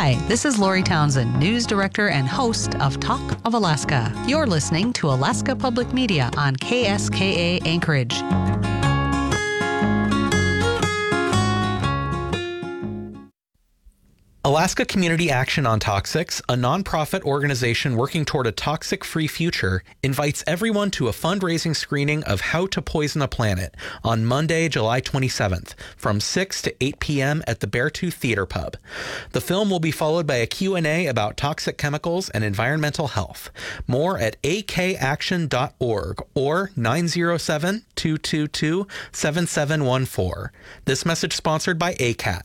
Hi, this is Lori Townsend, News Director and host of Talk of Alaska. You're listening to Alaska Public Media on KSKA Anchorage. Alaska Community Action on Toxics, a nonprofit organization working toward a toxic-free future, invites everyone to a fundraising screening of How to Poison a Planet on Monday, July 27th, from 6 to 8 p.m. at the Beartooth Theater Pub. The film will be followed by a Q&A about toxic chemicals and environmental health. More at akaction.org or 907-222-7714. This message sponsored by ACAT.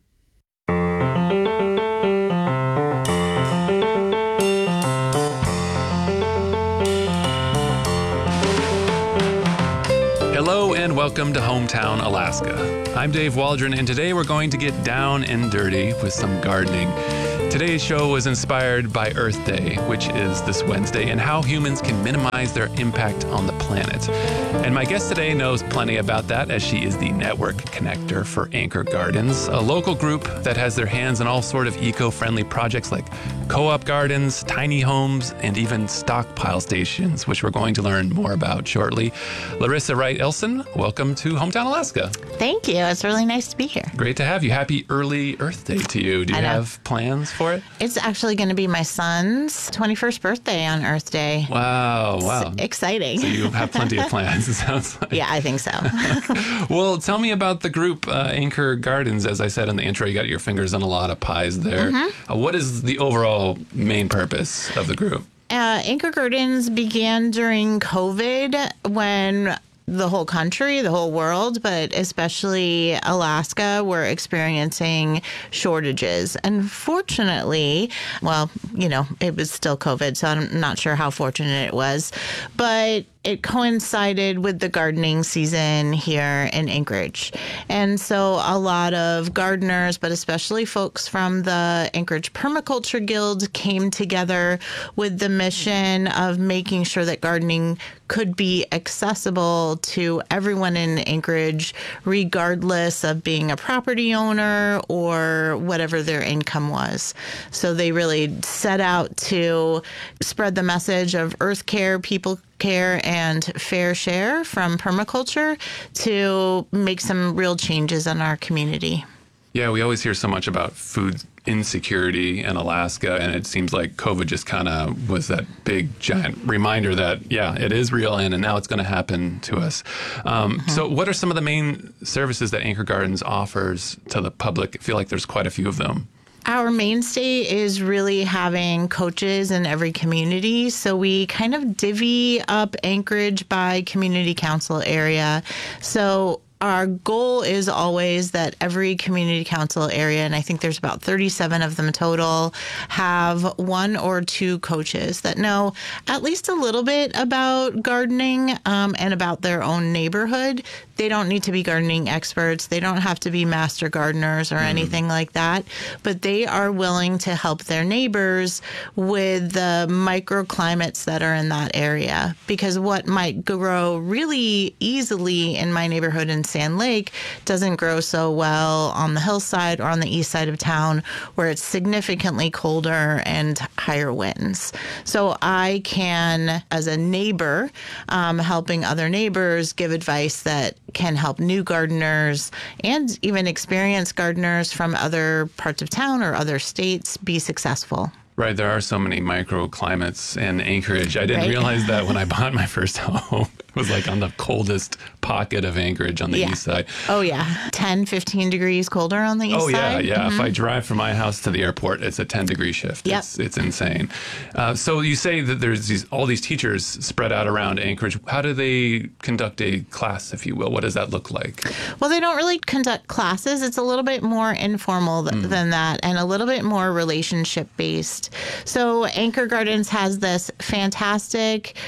Hello and welcome to Hometown Alaska. I'm Dave Waldron, and today we're going to get down and dirty with some gardening. Today's show was inspired by Earth Day, which is this Wednesday, and how humans can minimize their impact on the planet. And my guest today knows plenty about that, as she is the network connector for Anchor Gardens, a local group that has their hands in all sort of eco-friendly projects like co-op gardens, tiny homes, and even stockpile stations, which we're going to learn more about shortly. Larissa Wright-Elson, welcome to Hometown Alaska. Thank you. It's really nice to be here. Great to have you. Happy early Earth Day to you. Do you have plans for it? It's actually going to be my son's 21st birthday on Earth Day. Wow. It's exciting. So you have plenty of plans, it sounds like. Yeah, I think so. Well, tell me about the group Anchor Gardens. As I said in the intro, you got your fingers in a lot of pies there. Mm-hmm. What is the overall main purpose of the group? Anchor Gardens began during COVID when the whole country, the whole world, but especially Alaska, were experiencing shortages. And fortunately, well, it was still COVID, so I'm not sure how fortunate it was, but it coincided with the gardening season here in Anchorage. And so a lot of gardeners, but especially folks from the Anchorage Permaculture Guild, came together with the mission of making sure that gardening could be accessible to everyone in Anchorage, regardless of being a property owner or whatever their income was. So they really set out to spread the message of earth care, people care, and fair share from permaculture to make some real changes in our community. Yeah, we always hear so much about food insecurity in Alaska, and it seems like COVID just kind of was that big, giant reminder that, yeah, it is real, and now it's going to happen to us. So what are some of the main services that Anchor Gardens offers to the public? I feel like there's quite a few of them. Our mainstay is really having coaches in every community. So we kind of divvy up Anchorage by community council area. So our goal is always that every community council area, and I think there's about 37 of them total, have one or two coaches that know at least a little bit about gardening and about their own neighborhood. They don't need to be gardening experts. They don't have to be master gardeners or anything like that, but they are willing to help their neighbors with the microclimates that are in that area. Because what might grow really easily in my neighborhood in Sand Lake doesn't grow so well on the hillside or on the east side of town, where it's significantly colder and higher winds. So I can, as a neighbor, helping other neighbors, give advice that can help new gardeners and even experienced gardeners from other parts of town or other states be successful. Right. There are so many microclimates in Anchorage. I didn't realize that when I bought my first home. It was like on the coldest pocket of Anchorage on the east side. Oh, yeah. 10, 15 degrees colder on the east side. Oh, yeah. If I drive from my house to the airport, it's a 10-degree shift. Yep. It's insane. So you say that there's all these teachers spread out around Anchorage. How do they conduct a class, if you will? What does that look like? Well, they don't really conduct classes. It's a little bit more informal than that, and a little bit more relationship-based. So Anchor Gardens has this fantastic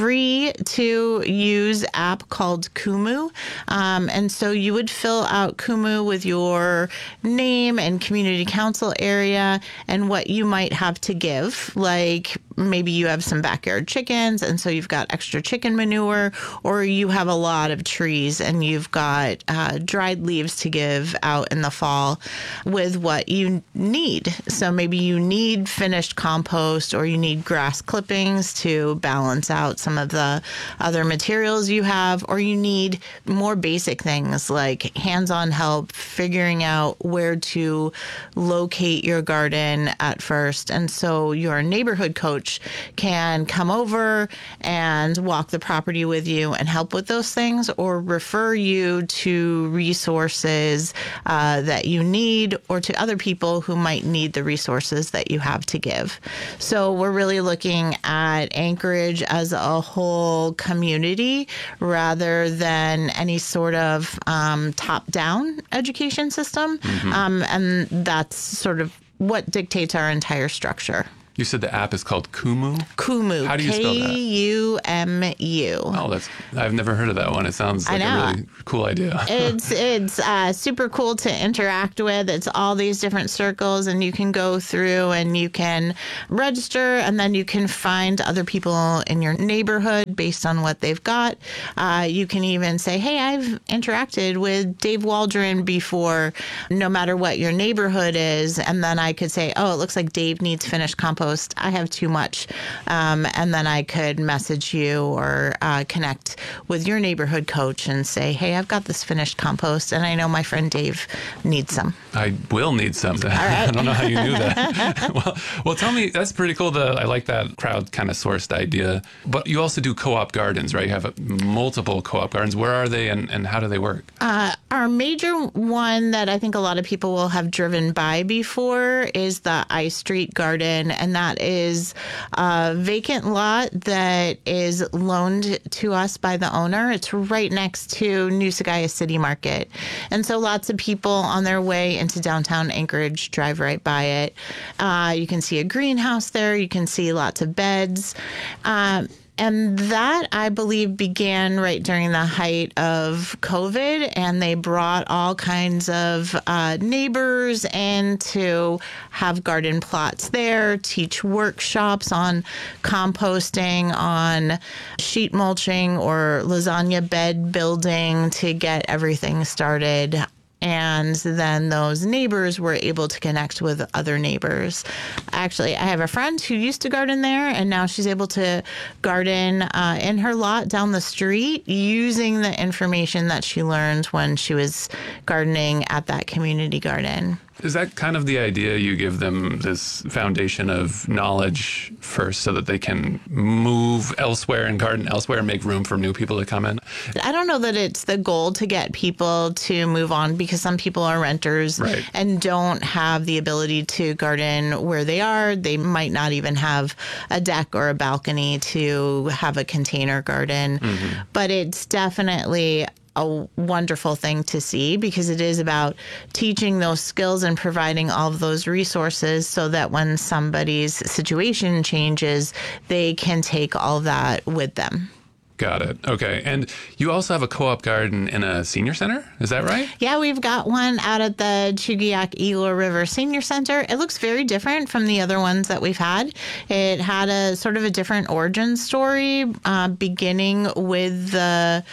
free-to-use app called Kumu. And so you would fill out Kumu with your name and community council area and what you might have to give, like maybe you have some backyard chickens, and so you've got extra chicken manure, or you have a lot of trees and you've got dried leaves to give out in the fall with what you need. So maybe you need finished compost, or you need grass clippings to balance out some of the other materials you have, or you need more basic things like hands-on help figuring out where to locate your garden at first. And so your neighborhood coach can come over and walk the property with you and help with those things, or refer you to resources that you need, or to other people who might need the resources that you have to give. So we're really looking at Anchorage as a whole community rather than any sort of top-down education system. And that's sort of what dictates our entire structure. You said the app is called Kumu? Kumu. How do you spell that? Kumu. Oh, I've never heard of that one. It sounds like a really cool idea. It's super cool to interact with. It's all these different circles, and you can go through and you can register, and then you can find other people in your neighborhood based on what they've got. You can even say, hey, I've interacted with Dave Waldron before, no matter what your neighborhood is. And then I could say, oh, it looks like Dave needs finished compost. I have too much. And then I could message you or connect with your neighborhood coach and say, hey, I've got this finished compost, and I know my friend Dave needs some. I will need some. All right. I don't know how you knew that. well, tell me, that's pretty cool. I like that crowd kind of sourced idea. But you also do co-op gardens, right? You have multiple co-op gardens. Where are they, and how do they work? Our major one that I think a lot of people will have driven by before is the I Street Garden, and that is a vacant lot that is loaned to us by the owner. It's right next to New Sagaya City Market. And so lots of people on their way into downtown Anchorage drive right by it. You can see a greenhouse there. You can see lots of beds. And that, I believe, began right during the height of COVID, and they brought all kinds of neighbors in to have garden plots there, teach workshops on composting, on sheet mulching or lasagna bed building to get everything started. And then those neighbors were able to connect with other neighbors. Actually, I have a friend who used to garden there, and now she's able to garden in her lot down the street using the information that she learned when she was gardening at that community garden. Is that kind of the idea? You give them this foundation of knowledge first so that they can move elsewhere and garden elsewhere and make room for new people to come in? I don't know that it's the goal to get people to move on, because some people are renters and don't have the ability to garden where they are. They might not even have a deck or a balcony to have a container garden. But it's definitely a wonderful thing to see, because it is about teaching those skills and providing all of those resources so that when somebody's situation changes, they can take all of that with them. Got it. Okay. And you also have a co-op garden in a senior center. Is that right? Yeah, we've got one out at the Chugiak Eagle River Senior Center. It looks very different from the other ones that we've had. It had a sort of a different origin story, beginning with the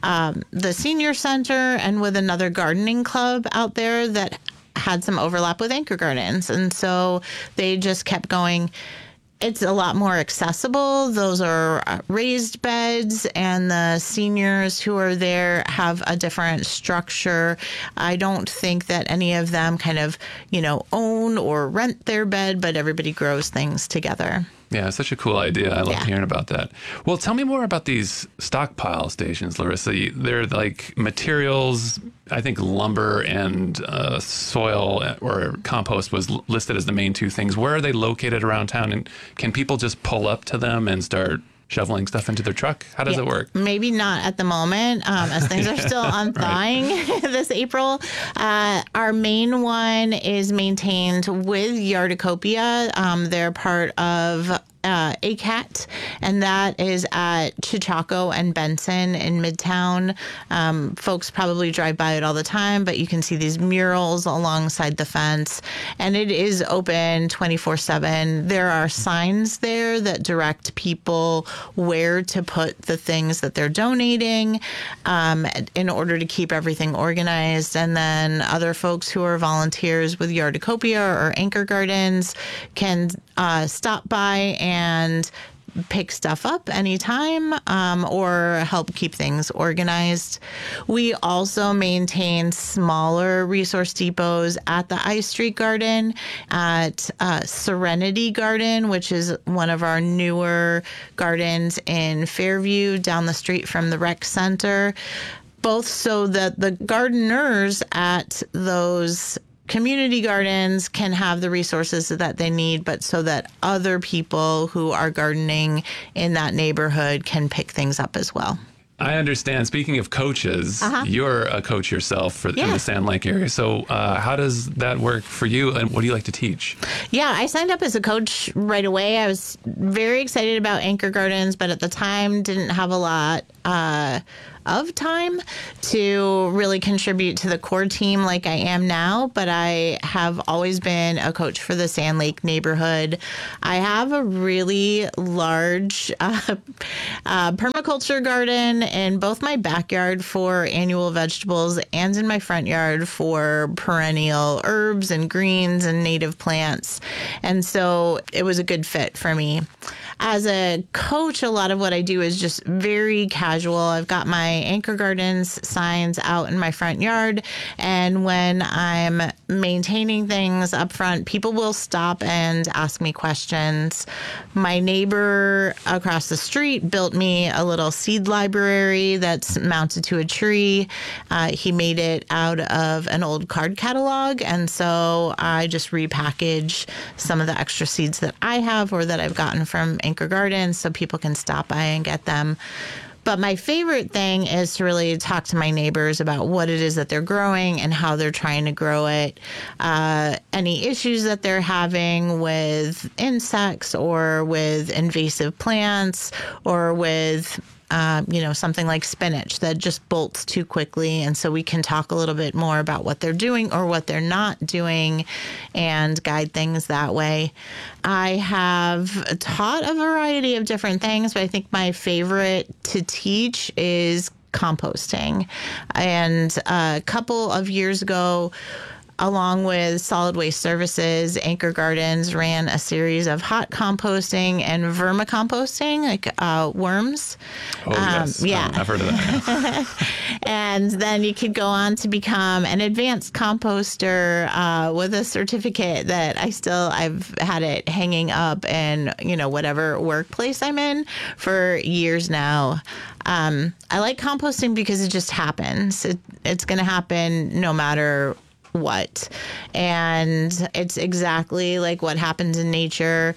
senior center and with another gardening club out there that had some overlap with Anchor Gardens. And so they just kept going. It's a lot more accessible. Those are raised beds, and the seniors who are there have a different structure. I don't think that any of them kind of, own or rent their bed, but everybody grows things together. Yeah, such a cool idea. I love hearing about that. Well, tell me more about these stockpile stations, Larissa. They're like materials. I think lumber and soil or compost was listed as the main two things. Where are they located around town? And can people just pull up to them and start shoveling stuff into their truck? How does it work? Maybe not at the moment, as things are still unthawing this April. Our main one is maintained with Yardacopia. They're part of ACAT, and that is at Chichaco and Benson in Midtown. Folks probably drive by it all the time, but you can see these murals alongside the fence, and it is open 24/7. There are signs there that direct people where to put the things that they're donating in order to keep everything organized. And then other folks who are volunteers with Yardacopia or Anchor Gardens can stop by and pick stuff up anytime or help keep things organized. We also maintain smaller resource depots at the I Street Garden, at Serenity Garden, which is one of our newer gardens in Fairview down the street from the rec center, both so that the gardeners at those community gardens can have the resources that they need, but so that other people who are gardening in that neighborhood can pick things up as well. I understand. Speaking of coaches, you're a coach yourself in the Sand Lake area. So how does that work for you, and what do you like to teach? Yeah, I signed up as a coach right away. I was very excited about Anchor Gardens, but at the time didn't have a lot of time to really contribute to the core team like I am now, but I have always been a coach for the Sand Lake neighborhood. I have a really large permaculture garden in both my backyard for annual vegetables and in my front yard for perennial herbs and greens and native plants. And so it was a good fit for me. As a coach, a lot of what I do is just very casual. I've got my Anchor Gardens signs out in my front yard, and when I'm maintaining things up front, people will stop and ask me questions. My neighbor across the street built me a little seed library that's mounted to a tree. He made it out of an old card catalog, and so I just repackage some of the extra seeds that I have or that I've gotten from Anchor Gardens so people can stop by and get them. But my favorite thing is to really talk to my neighbors about what it is that they're growing and how they're trying to grow it. Any issues that they're having with insects or with invasive plants or with something like spinach that just bolts too quickly. And so we can talk a little bit more about what they're doing or what they're not doing and guide things that way. I have taught a variety of different things, but I think my favorite to teach is composting. And a couple of years ago, along with Solid Waste Services, Anchor Gardens ran a series of hot composting and vermicomposting, like worms. Oh, yes. Yeah. I've heard of that. And then you could go on to become an advanced composter with a certificate that I've had it hanging up in, whatever workplace I'm in for years now. I like composting because it just happens. It's going to happen no matter what. And it's exactly like what happens in nature.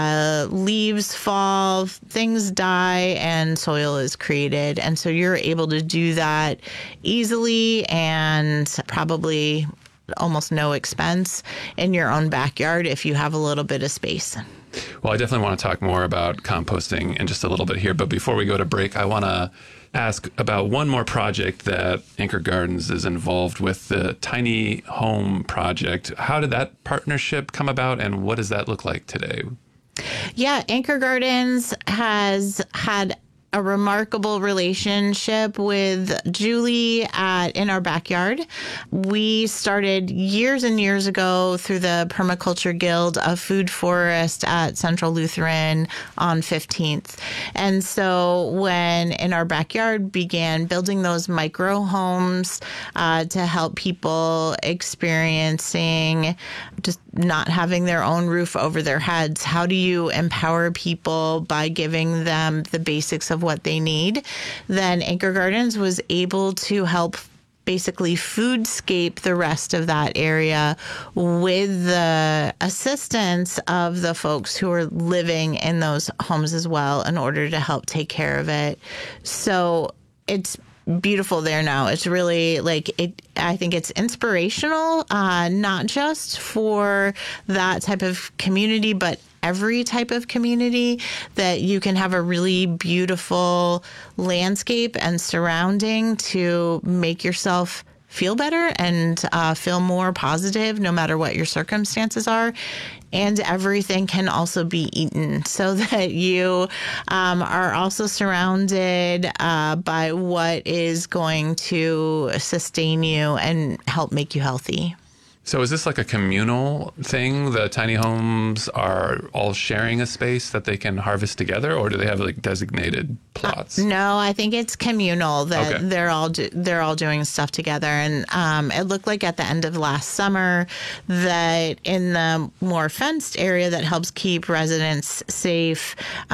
Leaves fall, things die, and soil is created. And so you're able to do that easily and probably almost no expense in your own backyard if you have a little bit of space. Well, I definitely want to talk more about composting in just a little bit here. But before we go to break, I want to ask about one more project that Anchor Gardens is involved with, the Tiny Home Project. How did that partnership come about, and what does that look like today? Yeah, Anchor Gardens has had a remarkable relationship with Julie in our backyard. We started years and years ago through the Permaculture Guild of Food Forest at Central Lutheran on 15th. And so when in our backyard began building those micro homes to help people experiencing just not having their own roof over their heads, how do you empower people by giving them the basics of what they need? Then Anchor Gardens was able to help basically foodscape the rest of that area with the assistance of the folks who are living in those homes as well in order to help take care of it. So it's beautiful there now. It's really I think it's inspirational, not just for that type of community, but every type of community, that you can have a really beautiful landscape and surrounding to make yourself feel better and feel more positive no matter what your circumstances are. And everything can also be eaten, so that you are also surrounded by what is going to sustain you and help make you healthy. So is this like a communal thing? The tiny homes are all sharing a space that they can harvest together, or do they have like designated plots? No, I think it's communal, that they're all doing stuff together. And it looked like at the end of last summer that in the more fenced area that helps keep residents safe,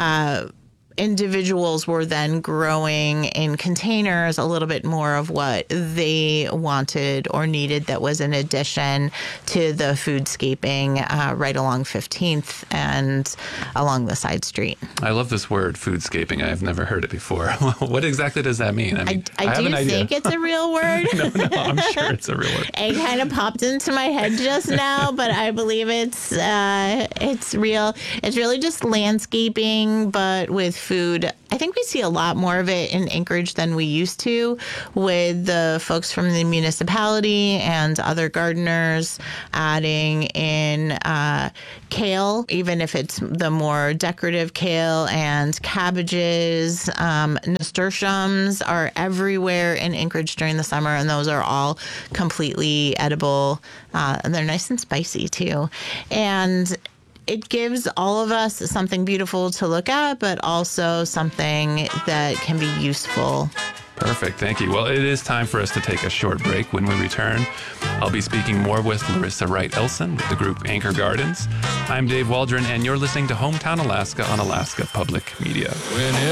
individuals were then growing in containers a little bit more of what they wanted or needed that was in addition to the foodscaping right along 15th and along the side street. I love this word, foodscaping. I've never heard it before. What exactly does that mean? I have an idea. Think it's a real word. No, I'm sure it's a real word. It kind of popped into my head just now, but I believe it's real. It's really just landscaping, but with food. I think we see a lot more of it in Anchorage than we used to, with the folks from the municipality and other gardeners adding in kale, even if it's the more decorative kale, and cabbages. Nasturtiums are everywhere in Anchorage during the summer, and those are all completely edible. And they're nice and spicy too. And it gives all of us something beautiful to look at, but also something that can be useful. Perfect. Thank you. Well, it is time for us to take a short break. When we return, I'll be speaking more with Larissa Wright-Elson with the group Anchor Gardens. I'm Dave Waldron, and you're listening to Hometown Alaska on Alaska Public Media.